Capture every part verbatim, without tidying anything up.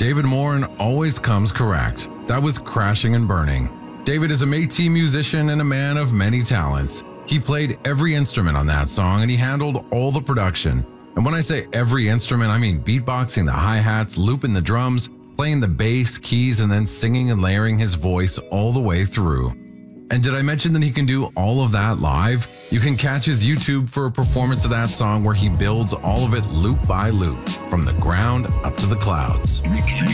David Morin always comes correct. That was Crashing and Burning. David is a Métis musician and a man of many talents. He played every instrument on that song and he handled all the production. And when I say every instrument, I mean beatboxing the hi-hats, looping the drums, playing the bass, keys, and then singing and layering his voice all the way through. And did I mention that he can do all of that live? You can catch his YouTube for a performance of that song where he builds all of it loop by loop, from the ground up to the clouds.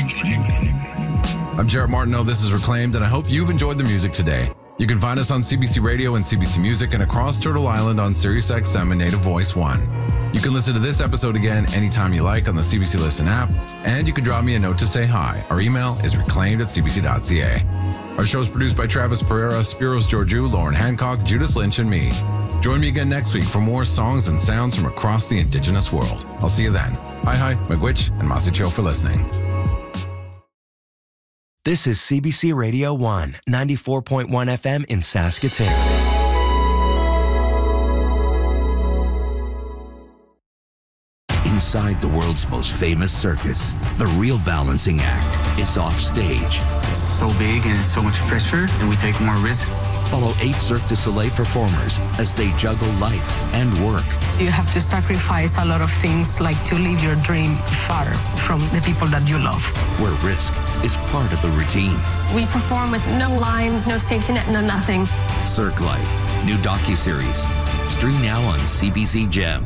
I'm Jarrett Martineau, this is Reclaimed, and I hope you've enjoyed the music today. You can find us on C B C Radio and C B C Music and across Turtle Island on Sirius X M and Native Voice one. You can listen to this episode again anytime you like on the C B C Listen app, and you can drop me a note to say hi. Our email is reclaimed at c b c dot c a. Our show is produced by Travis Pereira, Spiros Georgiou, Lauren Hancock, Judith Lynch, and me. Join me again next week for more songs and sounds from across the Indigenous world. I'll see you then. Hi hi, Miigwech, and Masicho for listening. This is C B C Radio one, ninety-four point one F M in Saskatoon. Inside the world's most famous circus, the real balancing act is off stage. It's so big and it's so much pressure, and we take more risk. Follow eight Cirque du Soleil performers as they juggle life and work. You have to sacrifice a lot of things, like to leave your dream far from the people that you love. Where risk is part of the routine. We perform with no lines, no safety net, no nothing. Cirque Life, new docuseries. Stream now on C B C Gem.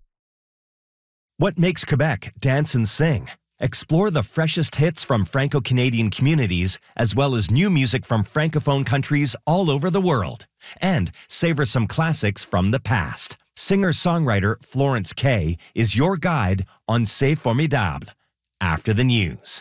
What makes Quebec dance and sing? Explore the freshest hits from Franco-Canadian communities, as well as new music from Francophone countries all over the world. And savor some classics from the past. Singer-songwriter Florence Kay is your guide on C'est Formidable. After the news.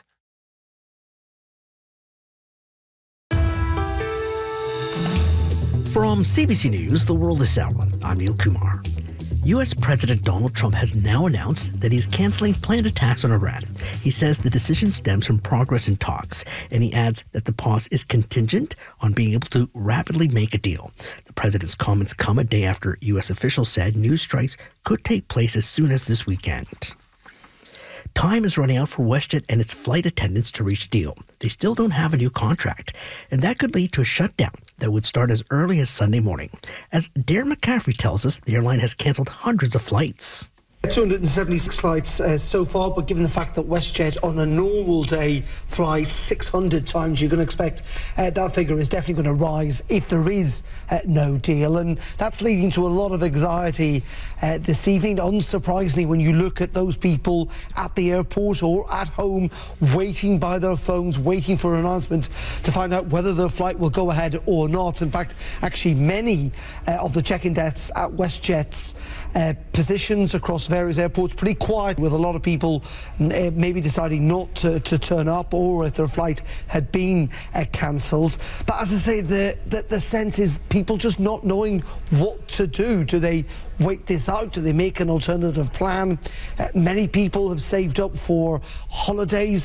From C B C News, The World is Hour, I'm Neil Kumar. U S President Donald Trump has now announced that he's canceling planned attacks on Iran. He says the decision stems from progress in talks, and he adds that the pause is contingent on being able to rapidly make a deal. The president's comments come a day after U S officials said new strikes could take place as soon as this weekend. Time is running out for WestJet and its flight attendants to reach a deal. They still don't have a new contract, and that could lead to a shutdown that would start as early as Sunday morning. As Darren McCaffrey tells us, the airline has cancelled hundreds of flights. two hundred seventy-six flights uh, so far, but given the fact that WestJet on a normal day flies six hundred times, you're going to expect uh, that figure is definitely going to rise if there is uh, no deal. And that's leading to a lot of anxiety uh, this evening, unsurprisingly, when you look at those people at the airport or at home waiting by their phones, waiting for an announcement to find out whether their flight will go ahead or not. In fact, actually many uh, of the check-in desks at WestJet's uh, positions across various airports pretty quiet, with a lot of people uh, maybe deciding not to, to turn up, or if their flight had been uh, cancelled. But as I say, the, the the sense is people just not knowing what to do. Do they wait this out? Do they make an alternative plan? Uh, many people have saved up for holidays